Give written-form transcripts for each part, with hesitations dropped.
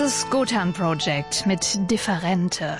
ist Gotan Project mit Differente.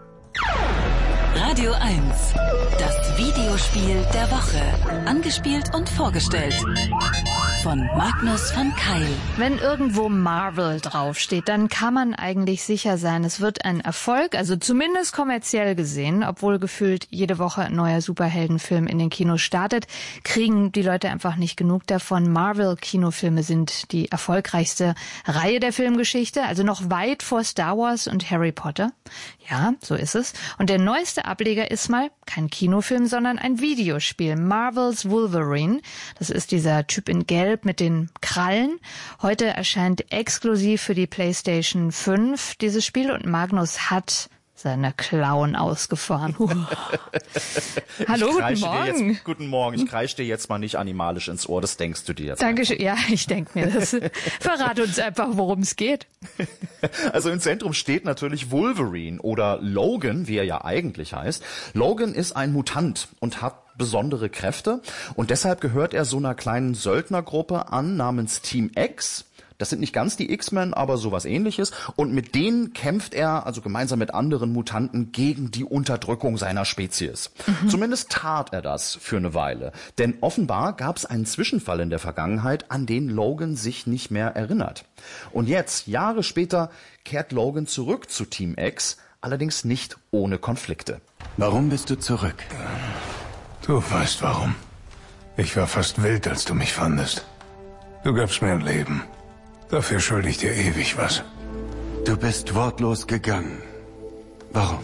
Radio 1, das Videospiel der Woche. Angespielt und vorgestellt von Magnus von Keil. Wenn irgendwo Marvel draufsteht, dann kann man eigentlich sicher sein, es wird ein Erfolg, also zumindest kommerziell gesehen, obwohl gefühlt jede Woche ein neuer Superheldenfilm in den Kinos startet, kriegen die Leute einfach nicht genug davon. Marvel-Kinofilme sind die erfolgreichste Reihe der Filmgeschichte, also noch weit vor Star Wars und Harry Potter. Ja, so ist es. Und der neueste Ableger ist mal kein Kinofilm, sondern ein Videospiel. Marvel's Wolverine. Das ist dieser Typ in Gelb mit den Krallen. Heute erscheint exklusiv für die PlayStation 5 dieses Spiel und Magnus hat seine Klauen ausgefahren. Hallo, guten Morgen. Guten Morgen. Ich kreische dir jetzt mal nicht animalisch ins Ohr, das denkst du dir jetzt. Dankeschön. Ja, ich denke mir das. Verrate uns einfach, worum es geht. Also im Zentrum steht natürlich Wolverine oder Logan, wie er ja eigentlich heißt. Logan ist ein Mutant und hat besondere Kräfte und deshalb gehört er so einer kleinen Söldnergruppe an namens Team X. Das sind nicht ganz die X-Men, aber sowas Ähnliches. Und mit denen kämpft er, also gemeinsam mit anderen Mutanten, gegen die Unterdrückung seiner Spezies. Zumindest tat er das für eine Weile. Denn offenbar gab es einen Zwischenfall in der Vergangenheit, an den Logan sich nicht mehr erinnert. Und jetzt, Jahre später, kehrt Logan zurück zu Team X, allerdings nicht ohne Konflikte. Warum bist du zurück? Du weißt warum. Ich war fast wild, als du mich fandest. Du gabst mir ein Leben. Dafür schulde ich dir ewig was. Du bist wortlos gegangen. Warum?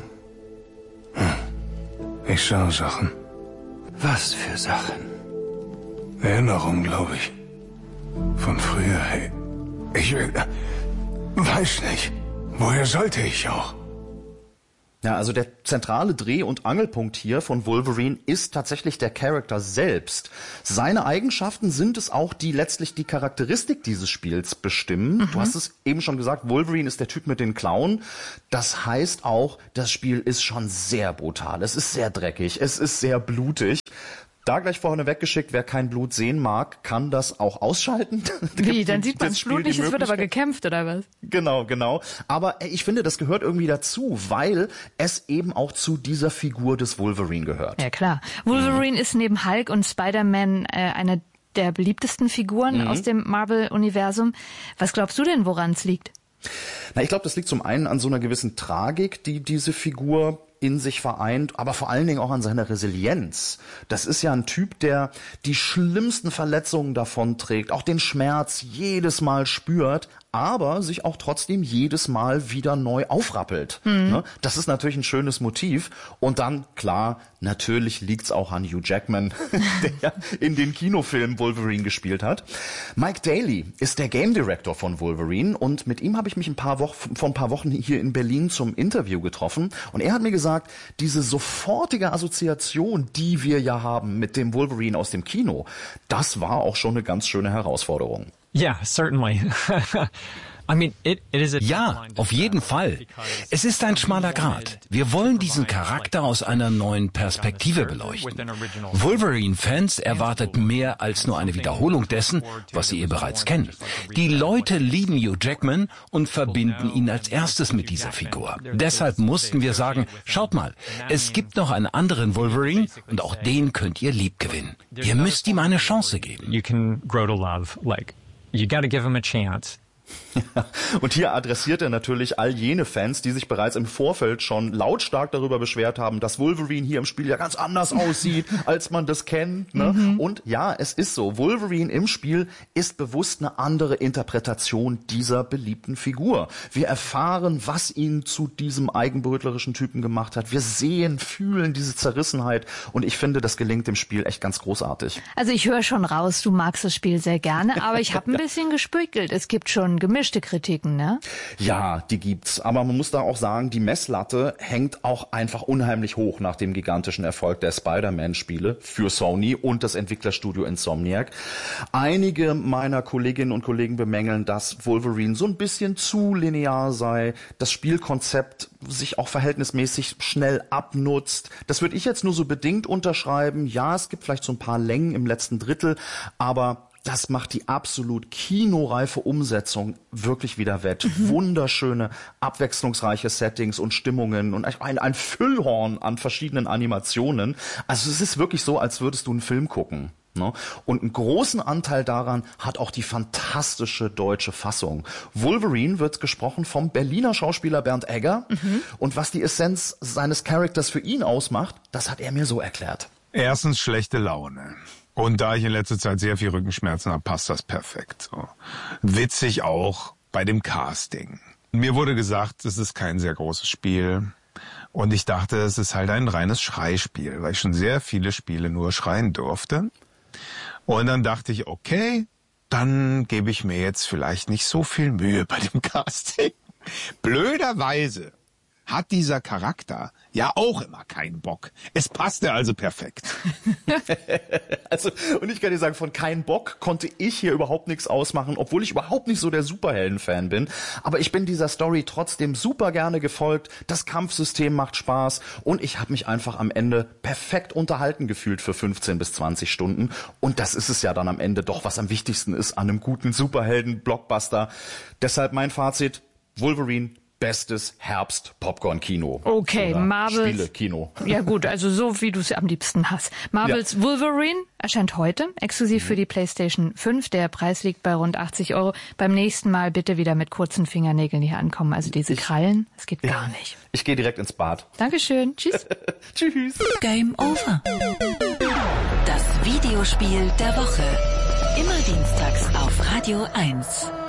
Ich sah Sachen. Was für Sachen? Erinnerungen, glaube ich. Von früher, hey. Ich weiß nicht. Woher sollte ich auch? Ja, also der zentrale Dreh- und Angelpunkt hier von Wolverine ist tatsächlich der Charakter selbst. Seine Eigenschaften sind es auch, die letztlich die Charakteristik dieses Spiels bestimmen. Du hast es eben schon gesagt, Wolverine ist der Typ mit den Klauen. Das heißt auch, das Spiel ist schon sehr brutal. Es ist sehr dreckig, es ist sehr blutig. Da gleich vorne weggeschickt, wer kein Blut sehen mag, kann das auch ausschalten. Wie, dann sieht man das Blut nicht, es wird aber gekämpft, oder was? Genau. Aber ich finde, das gehört irgendwie dazu, weil es eben auch zu dieser Figur des Wolverine gehört. Ja, klar. Wolverine ist neben Hulk und Spider-Man eine der beliebtesten Figuren aus dem Marvel-Universum. Was glaubst du denn, woran es liegt? Na, ich glaube, das liegt zum einen an so einer gewissen Tragik, die diese Figur in sich vereint, aber vor allen Dingen auch an seiner Resilienz. Das ist ja ein Typ, der die schlimmsten Verletzungen davonträgt, auch den Schmerz jedes Mal spürt, aber sich auch trotzdem jedes Mal wieder neu aufrappelt. Das ist natürlich ein schönes Motiv. Und dann, klar, natürlich liegt's auch an Hugh Jackman, der ja in den Kinofilmen Wolverine gespielt hat. Mike Daly ist der Game Director von Wolverine und mit ihm habe ich mich vor ein paar Wochen hier in Berlin zum Interview getroffen. Und er hat mir gesagt, diese sofortige Assoziation, die wir ja haben mit dem Wolverine aus dem Kino, das war auch schon eine ganz schöne Herausforderung. Yeah, certainly. Ja, auf jeden Fall. Es ist ein schmaler Grat. Wir wollen diesen Charakter aus einer neuen Perspektive beleuchten. Wolverine-Fans erwartet mehr als nur eine Wiederholung dessen, was sie bereits kennen. Die Leute lieben Hugh Jackman und verbinden ihn als erstes mit dieser Figur. Deshalb mussten wir sagen, schaut mal, es gibt noch einen anderen Wolverine und auch den könnt ihr liebgewinnen. Ihr müsst ihm eine Chance geben. You can grow to love, you gotta give him a chance. Und hier adressiert er natürlich all jene Fans, die sich bereits im Vorfeld schon lautstark darüber beschwert haben, dass Wolverine hier im Spiel ja ganz anders aussieht, als man das kennt. Und ja, es ist so. Wolverine im Spiel ist bewusst eine andere Interpretation dieser beliebten Figur. Wir erfahren, was ihn zu diesem eigenbrötlerischen Typen gemacht hat. Wir sehen, fühlen diese Zerrissenheit. Und ich finde, das gelingt im Spiel echt ganz großartig. Also ich höre schon raus, du magst das Spiel sehr gerne, aber ich habe ein bisschen gespökelt. Es gibt schon gemischte Kritiken, ne? Ja, die gibt's. Aber man muss da auch sagen, die Messlatte hängt auch einfach unheimlich hoch nach dem gigantischen Erfolg der Spider-Man-Spiele für Sony und das Entwicklerstudio Insomniac. Einige meiner Kolleginnen und Kollegen bemängeln, dass Wolverine so ein bisschen zu linear sei, das Spielkonzept sich auch verhältnismäßig schnell abnutzt. Das würde ich jetzt nur so bedingt unterschreiben. Ja, es gibt vielleicht so ein paar Längen im letzten Drittel, aber das macht die absolut kinoreife Umsetzung wirklich wieder wett. Wunderschöne, abwechslungsreiche Settings und Stimmungen und ein Füllhorn an verschiedenen Animationen. Also es ist wirklich so, als würdest du einen Film gucken. Ne? Und einen großen Anteil daran hat auch die fantastische deutsche Fassung. Wolverine wird gesprochen vom Berliner Schauspieler Bernd Egger. Und was die Essenz seines Charakters für ihn ausmacht, das hat er mir so erklärt. Erstens schlechte Laune. Und da ich in letzter Zeit sehr viel Rückenschmerzen habe, passt das perfekt. So. Witzig auch bei dem Casting. Mir wurde gesagt, es ist kein sehr großes Spiel. Und ich dachte, es ist halt ein reines Schreispiel, weil ich schon sehr viele Spiele nur schreien durfte. Und dann dachte ich, okay, dann gebe ich mir jetzt vielleicht nicht so viel Mühe bei dem Casting. Blöderweise hat dieser Charakter ja auch immer keinen Bock. Es passte also perfekt. Also, und ich kann dir sagen, von kein Bock konnte ich hier überhaupt nichts ausmachen, obwohl ich überhaupt nicht so der Superhelden-Fan bin. Aber ich bin dieser Story trotzdem super gerne gefolgt. Das Kampfsystem macht Spaß und ich habe mich einfach am Ende perfekt unterhalten gefühlt für 15 bis 20 Stunden. Und das ist es ja dann am Ende doch, was am wichtigsten ist an einem guten Superhelden-Blockbuster. Deshalb mein Fazit, Wolverine, bestes Herbst-Popcorn-Kino. Okay, Marvels Spiele-Kino. Ja gut, also so wie du es am liebsten hast. Marvels Wolverine erscheint heute, exklusiv für die PlayStation 5. Der Preis liegt bei rund 80 €. Beim nächsten Mal bitte wieder mit kurzen Fingernägeln hier ankommen. Also diese Krallen, das geht gar nicht. Ich gehe direkt ins Bad. Dankeschön. Tschüss. Tschüss. Game over. Das Videospiel der Woche. Immer dienstags auf Radio 1.